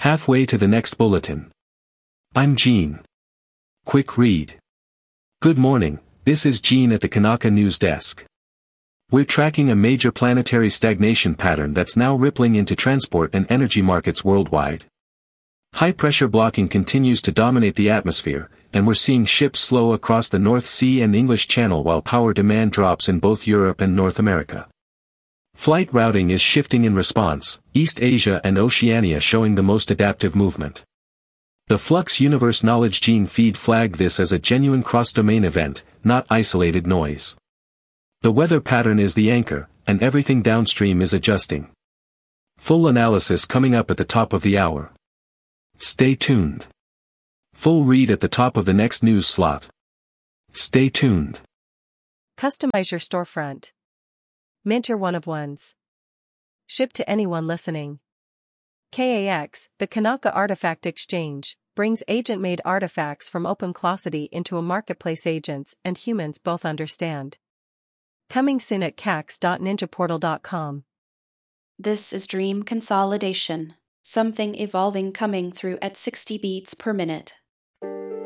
Halfway to the next bulletin. I'm Gene. Quick read. Good morning, this is Gene at the Kanaka News Desk. We're tracking a major planetary stagnation pattern that's now rippling into transport and energy markets worldwide. High-pressure blocking continues to dominate the atmosphere, and we're seeing ships slow across the North Sea and English Channel while power demand drops in both Europe and North America. Flight routing is shifting in response, East Asia and Oceania showing the most adaptive movement. The Flux Universe Knowledge Gene feed flagged this as a genuine cross-domain event, not isolated noise. The weather pattern is the anchor, and everything downstream is adjusting. Full analysis coming up at the top of the hour. Stay tuned. Full read at the top of the next news slot. Stay tuned. Customize your storefront. Mint your one-of-ones. Ship to anyone listening. KAX, the Kanaka Artifact Exchange, brings agent-made artifacts from OpenClosity into a marketplace agents and humans both understand. Coming soon at cax.ninjaportal.com. This is Dream Consolidation. Something evolving coming through at 60 beats per minute.